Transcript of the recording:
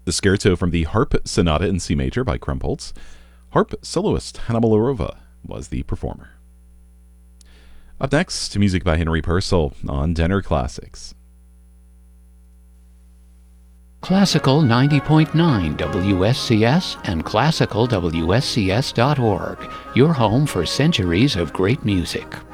The scherzo from the Harp Sonata in C major by Krumholtz. Harp soloist Hanna Malorova was the performer. Up next, music by Henry Purcell on Denner Classics. Classical 90.9 WSCS and classicalwscs.org, your home for centuries of great music.